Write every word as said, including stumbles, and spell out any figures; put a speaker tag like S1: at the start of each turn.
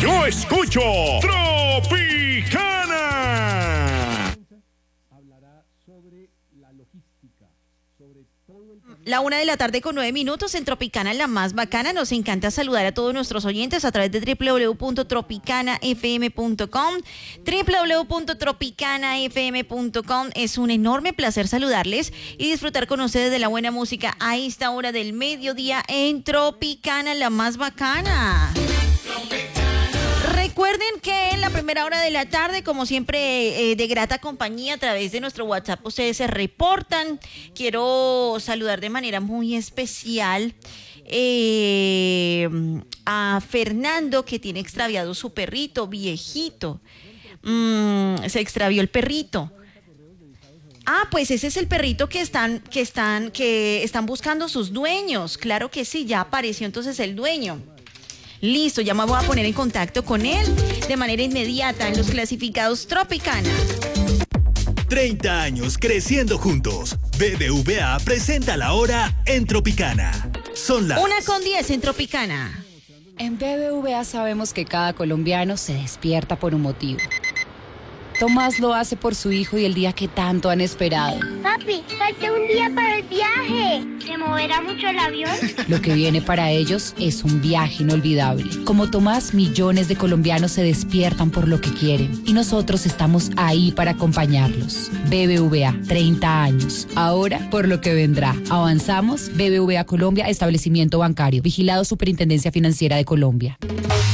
S1: Yo escucho Tropicana.
S2: La una de la tarde con nueve minutos en Tropicana, la más bacana. Nos encanta saludar a todos nuestros oyentes a través de doble u doble u doble u punto tropicana f m punto com. doble u doble u doble u punto tropicana f m punto com. Es un enorme placer saludarles y disfrutar con ustedes de la buena música a esta hora del mediodía en Tropicana, la más bacana. Recuerden que en la primera hora de la tarde, como siempre, eh, de grata compañía, a través de nuestro WhatsApp, ustedes se reportan. Quiero saludar de manera muy especial eh, a Fernando, que tiene extraviado su perrito, viejito. Mm, se extravió el perrito. Ah, pues ese es el perrito que están, que están, que están buscando sus dueños. Claro que sí, ya apareció entonces el dueño. Listo, ya me voy a poner en contacto con él de manera inmediata en los clasificados Tropicana.
S3: treinta años creciendo juntos. B B V A presenta la hora en Tropicana. Son las...
S2: Una con diez en Tropicana.
S4: En B B V A sabemos que cada colombiano se despierta por un motivo. Tomás lo hace por su hijo y el día que tanto han esperado.
S5: Papi, falta un día para el viaje. ¿Se moverá mucho el avión?
S4: Lo que viene para ellos es un viaje inolvidable. Como Tomás, millones de colombianos se despiertan por lo que quieren y nosotros estamos ahí para acompañarlos. B B V A, treinta años. Ahora, por lo que vendrá. Avanzamos. B B V A Colombia, establecimiento bancario. Vigilado Superintendencia Financiera de Colombia.